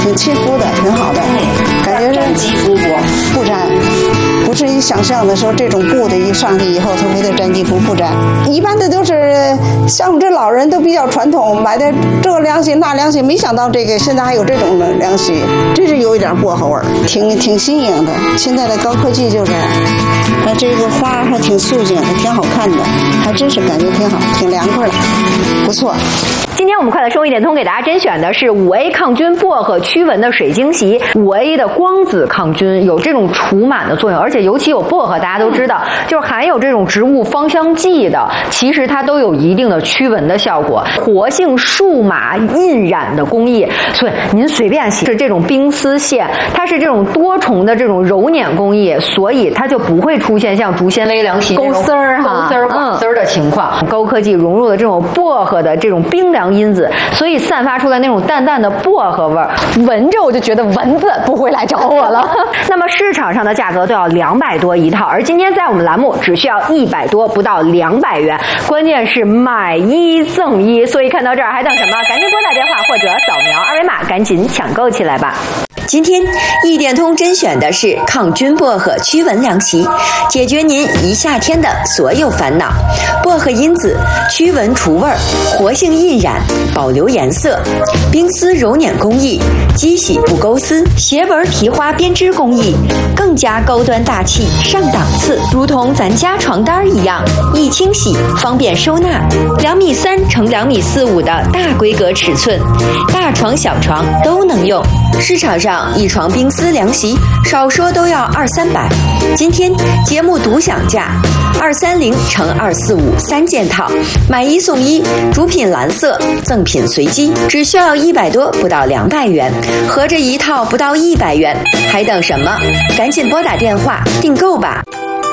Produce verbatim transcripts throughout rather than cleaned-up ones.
挺亲肤的，挺好的，感觉是肌肤不不粘，不是你想象的说这种布的一上去以后它会的粘肌肤不粘。一般的都是像我们这老人都比较传统，买的这个凉席那凉席，没想到这个现在还有这种的凉席，真是有一点薄荷味儿，挺挺新颖的。现在的高科技就这样，那这个花还挺素净的，挺好看的，还真是感觉挺好，挺凉快的，不错。 今天我们快乐生活一点通给大家甄选的是五 A 抗菌薄荷驱蚊的水晶席，五 A 的光子抗菌，有这种除螨的作用，而且尤其有薄荷，大家都知道，就是含有这种植物芳香剂的，其实它都有一定的驱蚊的效果，活性数码印染的工艺，所以您随便洗是这种冰丝线，它是这种多重的这种揉捻工艺，所以它就不会出现像竹纤维凉席勾丝儿、勾丝儿、刮丝儿的情况。高科技融入了这种薄荷的这种冰凉因子，所以散发出来那种淡淡的薄荷味儿，闻着我就觉得蚊子不会来找我了。那么市场上的价格都要两百多一套，而今天在我们栏目只需要一百多，不到两百元，关键是买一赠一，所以看到这儿还等什么？赶紧拨打电话或者扫描二维码，赶紧抢购起来吧。 今天一点通甄选的是抗菌薄荷驱蚊凉席，解决您一夏天的所有烦恼。薄荷因子驱蚊除味儿，活性印染，保留颜色，冰丝揉捻工艺，机洗不勾丝，斜纹提花编织工艺，更加高端大气上档次，如同咱家床单一样，易清洗，方便收纳。两米三乘两米四五的大规格尺寸，大床小床都能用。市场上一床冰丝凉席少说都要二三百，今天节目独享价二三零乘二四五三件套，买一送一，主品蓝色，赠品随机，只需要一百多，不到两百元，合着一套不到一百元，还等什么？赶紧拨打电话订购吧。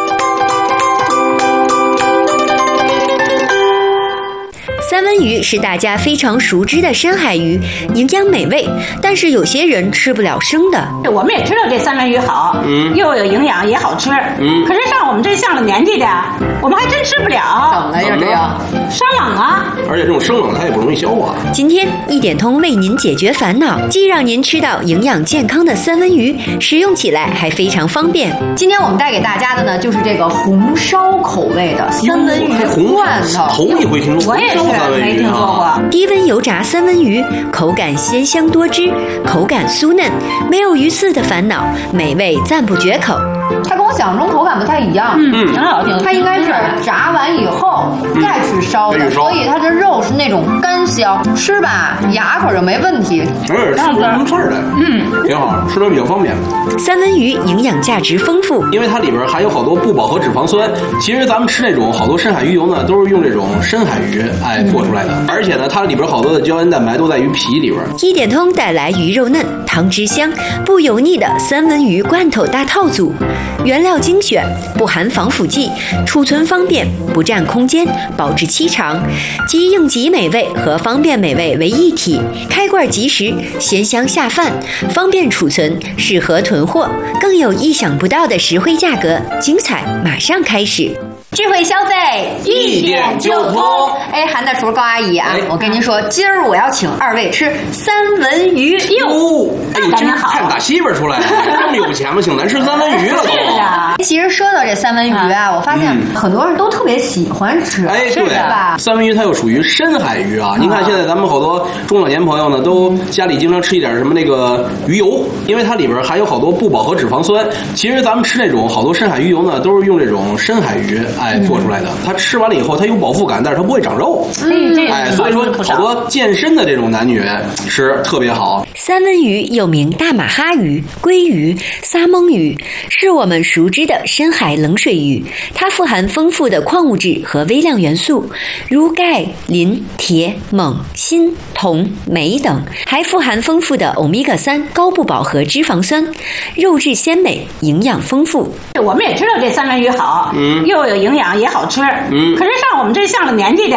三文鱼是大家非常熟知的深海鱼，营养美味，但是有些人吃不了生的。 我们也知道这三文鱼好，嗯，又有营养也好吃，嗯，可是像我们这上了年纪的，我们还真吃不了。 怎么了呀？这样生冷啊， 而且这种生冷它也不容易消化。 今天一点通为您解决烦恼，既让您吃到营养健康的三文鱼，食用起来还非常方便。 今天我们带给大家的呢，就是这个红烧口味的三文鱼罐头， 头一回听说。 我也是没听说过。 低温油炸三文鱼，口感鲜香多汁，口感酥嫩，没有鱼刺的烦恼，美味赞不绝口。 它跟我想象中口感不太一样， 嗯，挺好听。 它应该是炸完以后再去烧的，所以它的肉是那种干香，吃吧牙口就没问题。 而且吃不成刺儿的，嗯，挺好，吃的比较方便。 三文鱼营养价值丰富， 因为它里边含有好多不饱和脂肪酸。其实咱们吃那种好多深海鱼油呢，都是用这种深海鱼哎做出来的，而且呢，它里边好多的胶原蛋白都在鱼皮里边。 一点通带来鱼肉嫩、汤汁香、不油腻的三文鱼罐头大套组。原料精选，不含防腐剂，储存方便，不占空间，保质期长，集应急美味和方便美味为一体，开罐即食，鲜香下饭，方便储存，适合囤货，更有意想不到的实惠价格，精彩马上开始。 智慧消费一点就通。哎，韩大厨高阿姨啊，我跟您说，今儿我要请二位吃三文鱼。 哟，哎，今儿看打媳妇儿出来了，这么有钱吗？请咱吃三文鱼了都。 是啊，其实说到这三文鱼啊，我发现很多人都特别喜欢吃， 哎， 是吧？ 三文鱼它又属于深海鱼啊。您看现在咱们好多中老年朋友呢，都家里经常吃一点什么那个鱼油，因为它里边含有好多不饱和脂肪酸。其实咱们吃那种好多深海鱼油呢，都是用这种深海鱼哎做出来的。它吃完了以后，它有饱腹感，但是它不会长肉。 嗯， 哎，所以说好多健身的这种男女吃特别好。 三文鱼又名大马哈鱼、鲑鱼、撒蒙鱼，是我们熟知的深海冷水鱼。它富含丰富的矿物质和微量元素，如钙、磷、铁、锰、锌、铜、镁等，还富含丰富的欧米伽三高不饱和脂肪酸，肉质鲜美，营养丰富。 我们也知道这三文鱼好，嗯，又有营养也好吃，嗯，可是像我们这上了年纪的，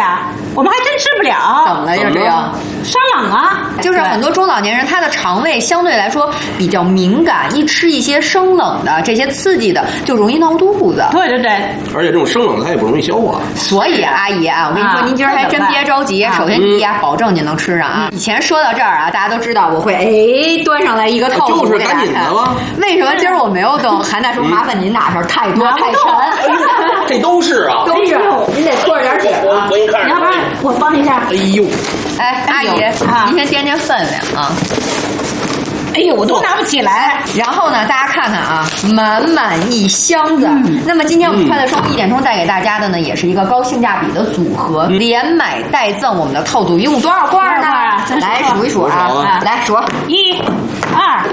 我们还真吃不了。 怎么了呀？这样生冷啊， 就是很多中老年人他的肠胃相对来说比较敏感，一吃一些生冷的这些刺激的就容易闹肚子。 对对对， 而且这种生冷的它也不容易消化。 所以阿姨啊，我跟你说，您今儿还真别着急。首先第一啊，保证您能吃上啊。以前说到这儿啊，大家都知道我会哎端上来一个套组就是赶紧的吧。 为什么今儿我没有动？韩大叔，麻烦您拿上，太多太沉。 这都是啊， 都是，您得搓着点水啊。 我给你看， 要不然我帮一下。 哎呦， 哎，阿姨，您先掂掂分量啊。 哎呦，我都拿不起来。 然后呢，大家看看啊，满满一箱子。嗯、那么今天我们快乐生活一点通带给大家的呢，也是一个高性价比的组合，嗯、连买带赠我们的套组，一共多少罐呢？来数一数啊，啊来数， 一、二。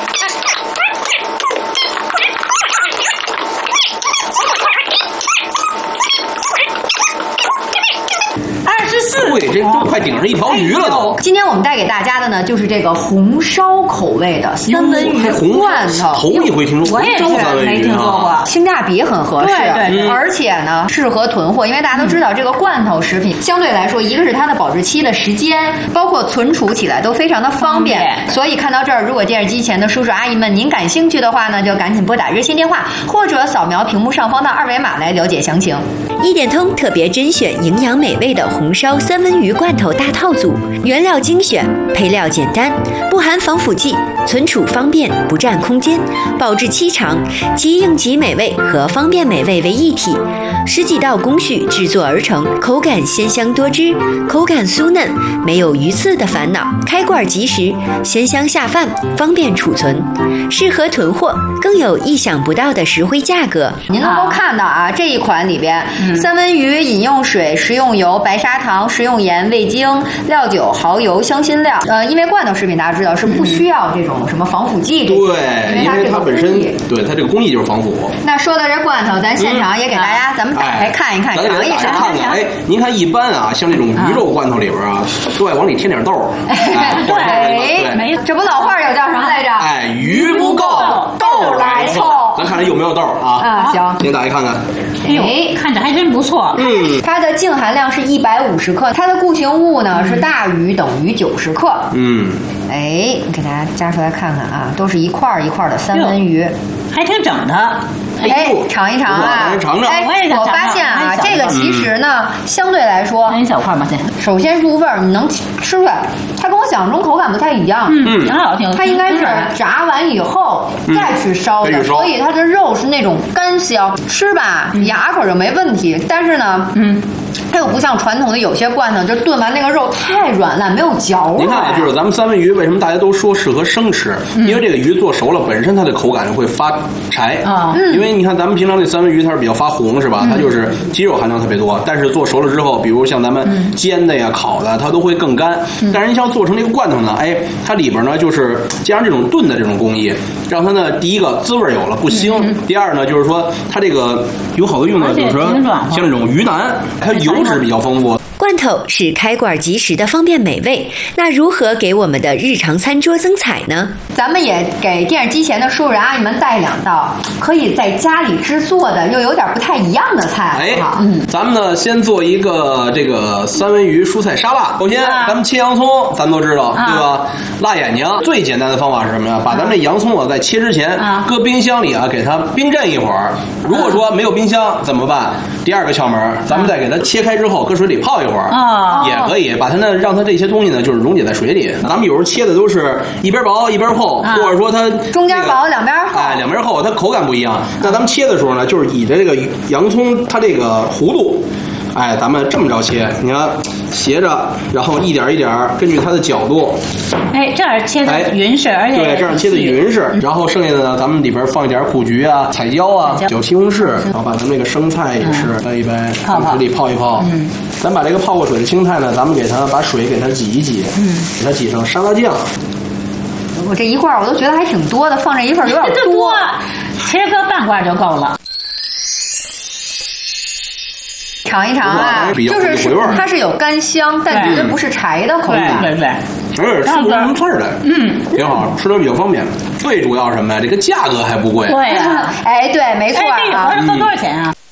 对，这都快顶上一条鱼了都。 今天我们带给大家的呢，就是这个红烧口味的三文鱼罐头。 头一回听说， 我也是没听说过， 性价比很合适， 对对对， 而且呢适合囤货，因为大家都知道这个罐头食品相对来说，一个是它的保质期的时间，包括存储起来都非常的方便。所以看到这儿，如果电视机前的叔叔阿姨们您感兴趣的话呢，就赶紧拨打热线电话，或者扫描屏幕上方的二维码来了解详情。 一点通特别甄选营养美味的红烧三文鱼罐头大套组，原料精选，配料简单，不含防腐剂，存储方便，不占空间，保质期长，即应急美味和方便美味为一体，十几道工序制作而成，口感鲜香多汁，口感酥嫩，没有鱼刺的烦恼，开罐即食，鲜香下饭，方便储存，适合囤货，更有意想不到的实惠价格。 您能够看到啊，这一款里边，嗯、三文鱼、饮用水、食用油、白砂糖、食用盐、味精、料酒、蚝油、香辛料。呃，因为罐头食品大家知道是不需要这种什么防腐剂， 对，因为它本身对它这个工艺就是防腐。 那说到这罐头，咱现场也给大家，咱们打开看一看，尝一尝， 看看。哎，您看一般啊，像这种鱼肉罐头里边啊，都爱往里添点豆。 对，没，这不老话有叫什么来着？ 哎，鱼不够，豆来凑。咱看看有没有豆啊？ 啊，行， 您打开看看。 哎，看着还真不错。 嗯， 它的净含量是一百五十克，它的固形物呢是大于等于九十克。 嗯， 哎，给大家夹出来看看啊，都是一块一块的三文鱼， 还挺整的。 哎，尝一尝啊！ 尝尝。 哎，我发现啊，这个其实呢，相对来说， 一小块吧，先。 首先入味儿，你能吃出来，它跟我想象中口感不太一样。 嗯，挺好，挺。 它应该是炸完以后再去烧的，所以它的肉是那种干香，吃吧牙口就没问题。但是呢，嗯。它又不像传统的有些罐头，就炖完那个肉太软烂，没有嚼味。 您看啊，就是咱们三文鱼为什么大家都说适合生吃？嗯、因为这个鱼做熟了，本身它的口感会发柴啊。嗯、因为你看咱们平常那三文鱼它是比较发红，是吧？嗯、它就是肌肉含量特别多，但是做熟了之后，比如像咱们煎的呀、烤的，它都会更干。嗯、但是你像做成这个罐头呢，哎，它里边呢就是加上这种炖的这种工艺，让它呢第一个滋味有了不腥，嗯、第二呢就是说它这个有好多用的就是说像这种鱼腩，它油脂比较丰富。 罐头是开罐即食的方便美味，那如何给我们的日常餐桌增彩呢？ 咱们也给电视机前的叔叔阿姨们带两道可以在家里制作的又有点不太一样的菜。 哎，嗯，咱们呢先做一个这个三文鱼蔬菜沙拉。首先，咱们切洋葱，咱都知道，啊、对吧？辣眼睛最简单的方法是什么呀？把咱们这洋葱啊在切之前，啊、搁冰箱里啊给它冰镇一会儿。如果说没有冰箱怎么办？第二个窍门，咱们再给它切开之后，搁水里泡一会儿。啊，也可以把它呢，让它这些东西呢，就是溶解在水里。咱们有时候切的都是一边薄一边厚，啊、或者说它、这个、 中间薄两边厚， 哎，两边厚，它口感不一样。那咱们切的时候呢，就是以着这个洋葱它这个弧度，哎，咱们这么着切，你看斜着，然后一点一点根据它的角度， 哎，这样切的匀实，而且对，这样切的匀实。然后剩下的呢，咱们里边放一点苦菊啊、彩椒啊、小西红柿，然后把咱们这个生菜也是掰一掰，放水里泡一泡。嗯，咱把这个泡过水的青菜呢，咱们给它把水给它挤一挤，嗯，给它挤成沙拉酱。 我这一罐我都觉得还挺多的，放这一份有点多， 切个半罐就够了。 尝一尝啊，就是它是有干香，但绝对不是柴的口感。 对对对， 而且吃不出什么刺儿来，嗯，挺好，吃的比较方便。最主要是什么呀？这个价格还不贵。 对呀， 哎，对，没错啊。 这盒子多少钱啊？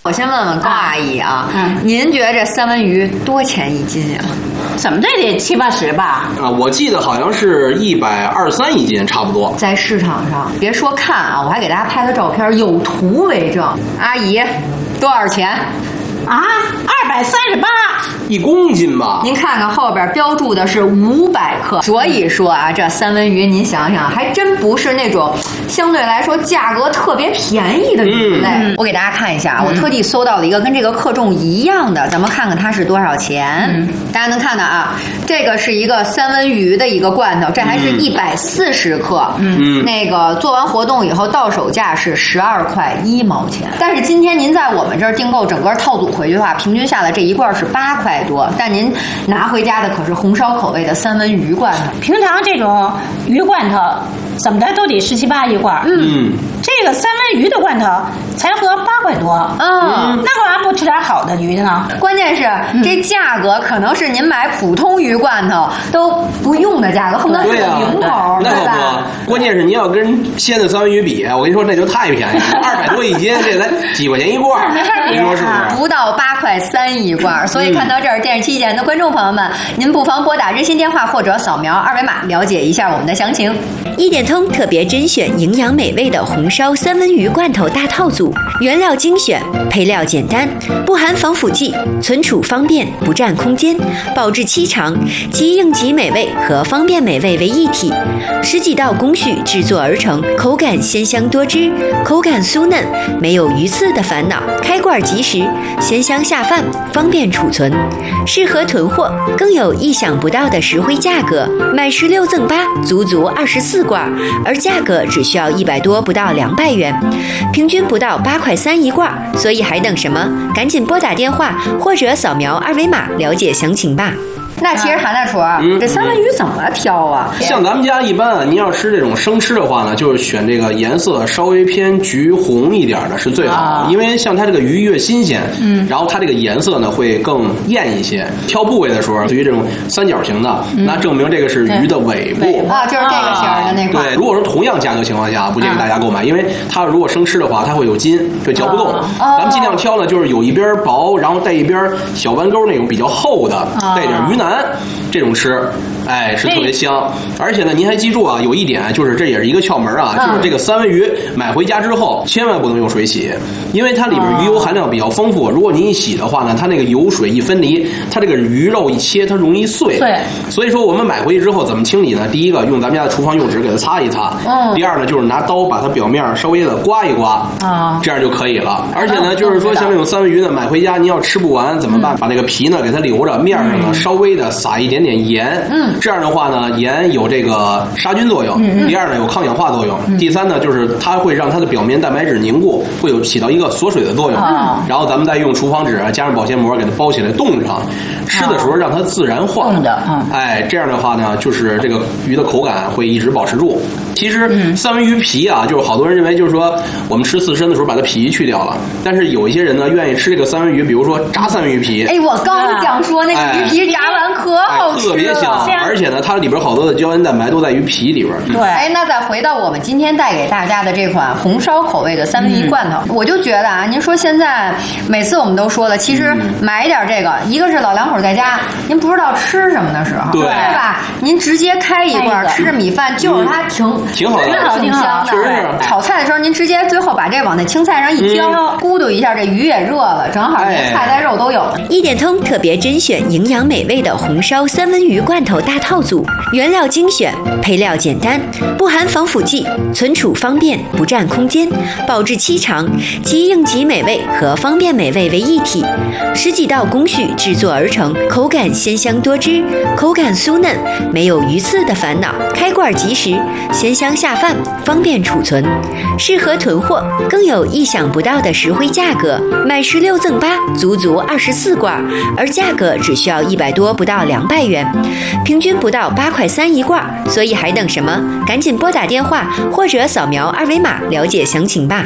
我先问问高阿姨啊， 嗯， 您觉得这三文鱼多钱一斤呀？ 怎么这得七八十吧？ 啊，我记得好像是一百二三一斤，差不多。 在市场上，别说看啊，我还给大家拍了照片，有图为证。阿姨，多少钱？ 啊，二百三十八一公斤吧？ 您看看后边标注的是五百克，所以说啊，这三文鱼您想想，还真不是那种相对来说价格特别便宜的鱼类。嗯、我给大家看一下，我特地搜到了一个跟这个克重一样的，咱们看看它是多少钱。嗯、大家能看到啊，这个是一个三文鱼的一个罐头，这还是一百四十克。嗯，那个做完活动以后到手价是十二块一毛钱，但是今天您在我们这儿订购整个套组回去的话，平均下来这一罐是八块多，但您拿回家的可是红烧口味的三文鱼罐头。 平常这种鱼罐头怎么的都得十七八一罐，嗯，这个三文鱼的罐头才合八块多，嗯，那干嘛不吃点好的鱼呢？ 关键是、嗯、这价格可能是您买普通鱼罐头都不用的价格，恨不得是个零头， 那可不。关键是您要跟鲜的三文鱼比，我跟你说那就太便宜了，二百多一斤，这才几块钱一罐，你说是不是？ 不到八块三一罐，所以看到这儿，电视机前的观众朋友们，您不妨拨打热线电话或者扫描二维码了解一下我们的详情。 一点通特别甄选营养美味的红烧三文鱼罐头大套组，原料精选，配料简单，不含防腐剂，存储方便，不占空间，保质期长，集应急美味和方便美味为一体，十几道工序制作而成，口感鲜香多汁，口感酥嫩，没有鱼刺的烦恼，开罐即食，鲜香下饭，方便储存，适合囤货，更有意想不到的实惠价格，买十六赠八，足足二十四罐，而价格只需要一百多，不到两百元，平均不到八块三一罐，所以还等什么？赶紧拨打电话或者扫描二维码了解详情吧。 那其实韩大厨，嗯、这三文鱼怎么挑啊？ 像咱们家一般啊，您要吃这种生吃的话呢，就是选这个颜色稍微偏橘红一点的是最好的，啊、因为像它这个鱼越新鲜，嗯，然后它这个颜色呢会更艳一些。挑部位的时候，对于这种三角形的，嗯、那证明这个是鱼的尾部啊，就是这个型的那块。 对，如果说同样价格情况下，不建议大家购买，因为它如果生吃的话，它会有筋，就嚼不动。啊、咱们尽量挑呢，就是有一边薄，然后带一边小弯钩那种比较厚的，啊、带点鱼腩。这种吃，哎，是特别香。而且呢，您还记住啊，有一点就是这也是一个窍门啊，就是这个三文鱼买回家之后，千万不能用水洗，因为它里边鱼油含量比较丰富。如果您一洗的话呢，它那个油水一分离，它这个鱼肉一切，它容易碎。对。所以说我们买回去之后怎么清理呢？第一个用咱们家的厨房用纸给它擦一擦。嗯。第二呢，就是拿刀把它表面稍微的刮一刮。啊。这样就可以了。而且呢，就是说像这种三文鱼呢，买回家您要吃不完怎么办？把那个皮呢给它留着，面上呢稍微的撒一点点盐。嗯。这样的话呢，盐有这个杀菌作用。嗯。第二呢，有抗氧化作用。嗯。第三呢，就是它会让它的表面蛋白质凝固，会有起到一个锁水的作用。嗯。然后咱们再用厨房纸加上保鲜膜给它包起来冻上，吃的时候让它自然化。冻的。嗯。哎，这样的话呢，就是这个鱼的口感会一直保持住。其实三文鱼皮啊，就是好多人认为就是说我们吃刺身的时候把它皮去掉了，但是有一些人呢愿意吃这个三文鱼，比如说炸三文鱼皮。 哎，我刚想说那个鱼皮炸完可好吃了， 特别香，而且呢，它里边好多的胶原蛋白都在鱼皮里边。 对，哎，那再回到我们今天带给大家的这款红烧口味的三文鱼罐头，嗯、我就觉得啊，您说现在每次我们都说了，其实买点这个，一个是老两口在家，您不知道吃什么的时候，对对吧？您直接开一罐吃着米饭，就是它挺。 挺好的， 挺好，挺香的。 是炒菜的时候，您直接最后把这往那青菜上一浇，嗯、咕嘟一下，这鱼也热了，正好连菜带肉都有。 一点通特别甄选营养美味的红烧三文鱼罐头大套组，原料精选，配料简单，不含防腐剂，存储方便，不占空间，保质期长，集应急美味和方便美味为一体，十几道工序制作而成，口感鲜香多汁，口感酥嫩，没有鱼刺的烦恼，开罐即食。鲜香下饭，方便储存，适合囤货，更有意想不到的实惠价格，买十六赠八，足足二十四罐，而价格只需要一百多，不到两百元，平均不到八块三一罐，所以还等什么？赶紧拨打电话或者扫描二维码了解详情吧。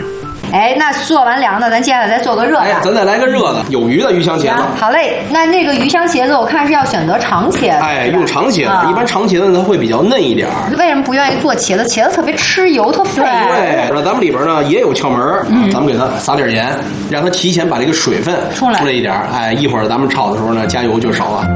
哎，那做完凉的，咱接下来再做个热的。 哎，咱再来个热的，有鱼的鱼香茄子。 好嘞，那那个鱼香茄子，我看是要选择长茄子。 哎，用长茄子， 啊、 一般长茄子它会比较嫩一点。 为什么不愿意做茄子？茄子特别吃油，特费油。 对，那咱们里边呢也有窍门，嗯、咱们给它撒点盐，让它提前把这个水分出来出来一点。哎，一会儿咱们炒的时候呢，加油就少了。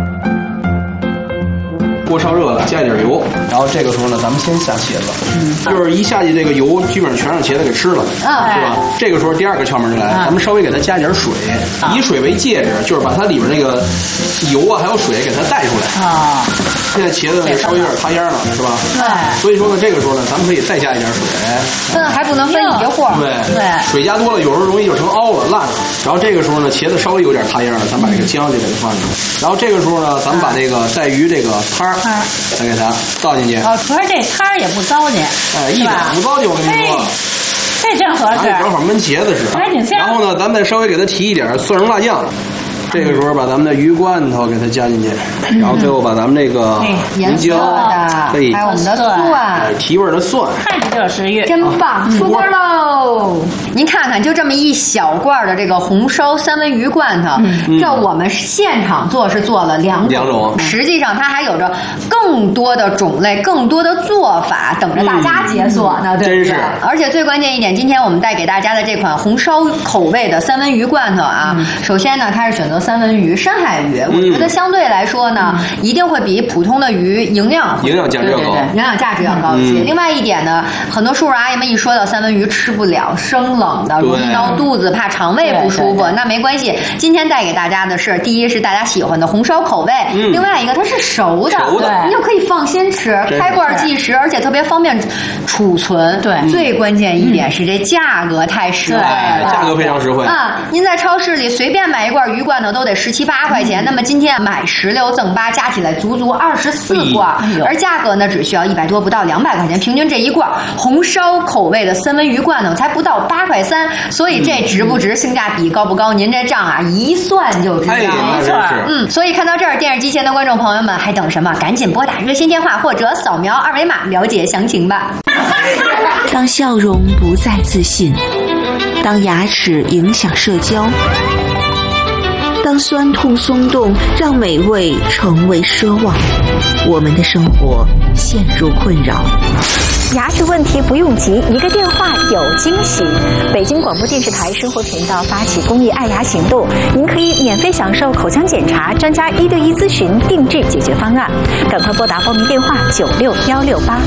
锅烧热了，加一点油，然后这个时候呢，咱们先下茄子，嗯，就是一下去这个油基本上全让茄子给吃了，啊，是吧？这个时候第二个窍门就来了，咱们稍微给它加点水，以水为介质，就是把它里边那个油啊还有水给它带出来啊。现在茄子呢稍微有点塌烟了，是吧？对。所以说呢，这个时候呢，咱们可以再加一点水， 分还不能分一会儿， 对对，水加多了，有时候容易就成凹了、烂了。然后这个时候呢，茄子稍微有点塌烟了，咱把这个姜就给它放进去。然后这个时候呢，咱们把这个带鱼这个汤儿。再给它倒进去。 哦，主要这汤儿也不糟践， 哎，一点不糟践，我跟你说。 这正合适， 正好焖茄子似的。 还挺香。 然后呢，咱们再稍微给它提一点蒜蓉辣酱。这个时候把咱们的鱼罐头给它加进去，然后最后把咱们这个盐椒的，还有我们的蒜， 提味的蒜， 看着就是食欲， 真棒！出锅喽！您看看，就这么一小罐的这个红烧三文鱼罐头，这我们现场做是做了两两种， 实际上它还有着更多的种类、更多的做法等着大家解锁呢，对不对？而且最关键一点，今天我们带给大家的这款红烧口味的三文鱼罐头啊，首先呢，它是选择三文鱼、深海鱼，我觉得相对来说呢，嗯、一定会比普通的鱼营养营养价值要高， 营养价值要高一些。嗯、另外一点呢，很多叔叔阿姨们一说到三文鱼吃不了，生冷的，容易闹肚子，怕肠胃不舒服。那没关系，今天带给大家的是，第一是大家喜欢的红烧口味，嗯、另外一个它是熟的， 熟的你就可以放心吃，开罐即食，而且特别方便储存。 对， 最关键一点是这价格太实惠了， 价格非常实惠啊！您在超市里随便买一罐鱼罐头都得十七八块钱，嗯、那么今天买十六赠八，加起来足足二十四罐，哎、而价格呢只需要一百多，不到两百块钱，平均这一罐红烧口味的三文鱼罐头才不到八块三，所以这值不值，性价比高不高？您这账啊一算就知道， 没错。 嗯，所以看到这儿，电视机前的观众朋友们还等什么？赶紧拨打热线电话或者扫描二维码了解详情吧。 当笑容不再自信，当牙齿影响社交，当酸痛松动让美味成为奢望，我们的生活陷入困扰。 牙齿问题不用急，一个电话有惊喜。北京广播电视台生活频道发起公益爱牙行动，您可以免费享受口腔检查、专家一对一咨询、定制解决方案。赶快拨打报名电话九六幺六八。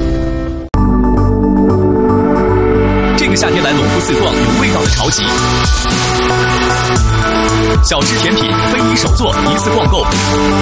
这个夏天来隆福四创有味道的潮集，小吃甜品非你手做，一次逛购。